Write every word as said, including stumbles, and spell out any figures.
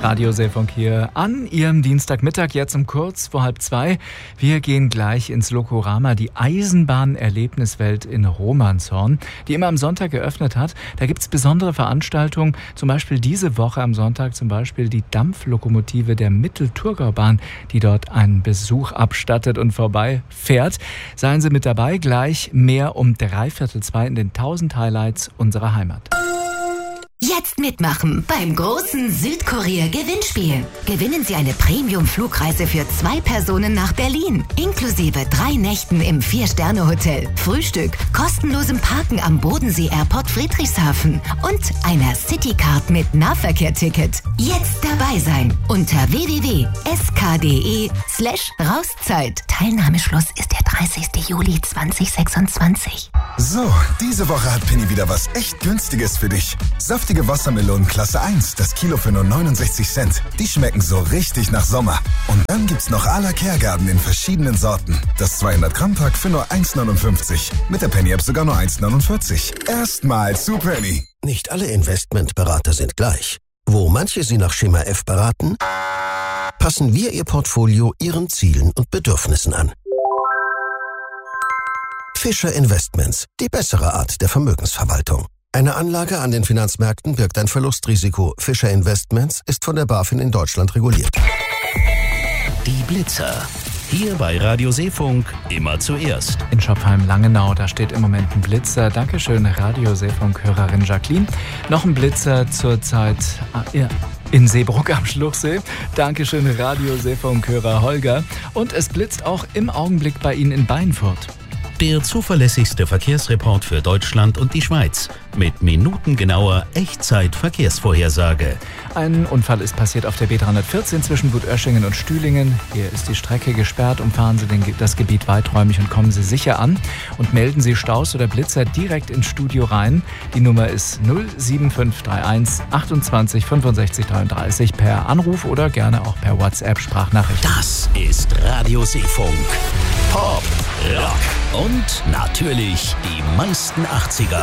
Radio Seefunk hier an Ihrem Dienstagmittag, jetzt um kurz vor halb zwei. Wir gehen gleich ins Lokorama, die Eisenbahn-Erlebniswelt in Romanshorn, die immer am Sonntag geöffnet hat. Da gibt es besondere Veranstaltungen, zum Beispiel diese Woche am Sonntag zum Beispiel die Dampflokomotive der Mittelthurgaubahn, die dort einen Besuch abstattet und vorbeifährt. Seien Sie mit dabei, gleich mehr um dreiviertel zwei in den tausend Highlights unserer Heimat. Jetzt mitmachen beim großen Südkorea-Gewinnspiel. Gewinnen Sie eine Premium-Flugreise für zwei Personen nach Berlin, inklusive drei Nächten im Vier-Sterne-Hotel, Frühstück, kostenlosem Parken am Bodensee-Airport Friedrichshafen und einer Citycard mit Nahverkehr-Ticket. Jetzt dabei sein unter w w w punkt s k punkt d e slash Rauszeit. Teilnahmeschluss ist der dreißigster Juli zweitausendsechsundzwanzig. So, diese Woche hat Penny wieder was echt Günstiges für dich. Saftige Wassermelonen Klasse eins, das Kilo für nur neunundsechzig Cent. Die schmecken so richtig nach Sommer. Und dann gibt's noch à la Kehrgarten in verschiedenen Sorten. Das zweihundert Gramm Pack für nur eins neunundfünfzig. Mit der Penny App sogar nur eins neunundvierzig. Erstmal zu Penny. Nicht alle Investmentberater sind gleich. Wo manche Sie nach Schema F beraten, passen wir Ihr Portfolio Ihren Zielen und Bedürfnissen an. Fischer Investments, die bessere Art der Vermögensverwaltung. Eine Anlage an den Finanzmärkten birgt ein Verlustrisiko. Fischer Investments ist von der BaFin in Deutschland reguliert. Die Blitzer. Hier bei Radio Seefunk immer zuerst. In Schopfheim-Langenau, da steht im Moment ein Blitzer. Dankeschön, Radio Seefunk-Hörerin Jacqueline. Noch ein Blitzer zurzeit äh, in Seebruck am Schluchsee. Dankeschön, Radio Seefunk-Hörer Holger. Und es blitzt auch im Augenblick bei Ihnen in Beinfurt. Der zuverlässigste Verkehrsreport für Deutschland und die Schweiz mit minutengenauer Echtzeit-Verkehrsvorhersage. Ein Unfall ist passiert auf der B dreihundertvierzehn zwischen Gut Oeschingen und Stühlingen. Hier ist die Strecke gesperrt. Umfahren Sie den, das Gebiet weiträumig und kommen Sie sicher an. Und melden Sie Staus oder Blitzer direkt ins Studio rein. Die Nummer ist null sieben fünf drei eins achtundzwanzig fünfundsechzig dreiunddreißig per Anruf oder gerne auch per WhatsApp-Sprachnachricht. Das ist Radio Seefunk. Pop, Rock und natürlich die meisten achtziger.